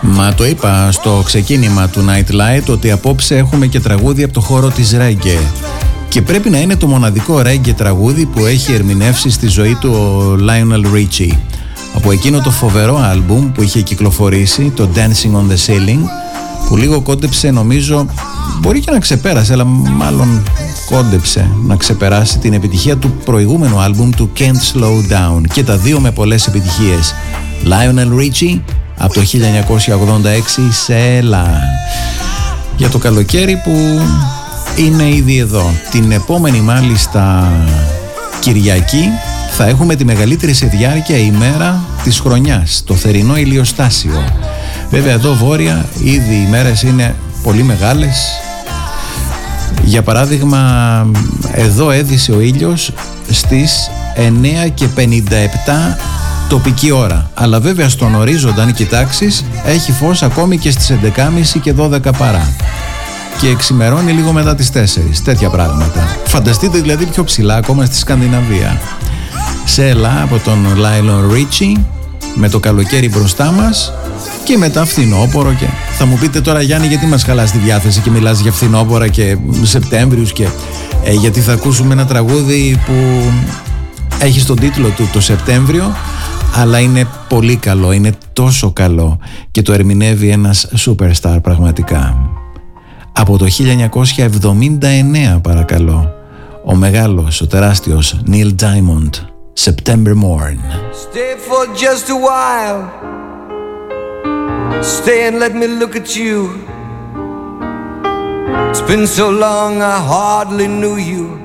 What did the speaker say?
Μα το είπα στο ξεκίνημα του Night Light ότι απόψε έχουμε και τραγούδι από το χώρο της reggae. Και πρέπει να είναι το μοναδικό reggae τραγούδι που έχει ερμηνεύσει στη ζωή του ο Lionel Richie. Από εκείνο το φοβερό άλμπουμ που είχε κυκλοφορήσει, το Dancing on the Ceiling, που λίγο κόντεψε, νομίζω, μπορεί και να ξεπέρασε, αλλά μάλλον κόντεψε να ξεπεράσει την επιτυχία του προηγούμενου άλμπουμ του Can't Slow Down. Και τα δύο με πολλές επιτυχίες. Lionel Richie από το 1986, Σέλα. Για το καλοκαίρι που είναι ήδη εδώ. Την επόμενη μάλιστα Κυριακή θα έχουμε τη μεγαλύτερη σε διάρκεια ημέρα της χρονιάς, το θερινό ηλιοστάσιο. Βέβαια εδώ βόρεια ήδη οι μέρες είναι πολύ μεγάλες. Για παράδειγμα εδώ έδισε ο ήλιος στις 9:57 τοπική ώρα. Αλλά βέβαια στον ορίζοντα, αν κοιτάξεις, έχει φως ακόμη και στις 11:30 και 12 παρά. Και εξημερώνει λίγο μετά τις 4. Τέτοια πράγματα. Φανταστείτε δηλαδή πιο ψηλά ακόμα στη Σκανδιναβία. Σέλα από τον Lionel Richie, με το καλοκαίρι μπροστά μας και μετά φθινόπορο. Και θα μου πείτε τώρα, Γιάννη, γιατί μας χαλάς τη διάθεση και μιλάς για φθινόπορα και Σεπτέμβριους και γιατί θα ακούσουμε ένα τραγούδι που έχει στον τίτλο του το Σεπτέμβριο, αλλά είναι πολύ καλό, είναι τόσο καλό και το ερμηνεύει ένας superstar πραγματικά. Από το 1979 παρακαλώ, ο μεγάλος, ο τεράστιος Neil Diamond, September Morn. Stay for just a while. Stay and let me look at you. It's been so long I hardly knew you.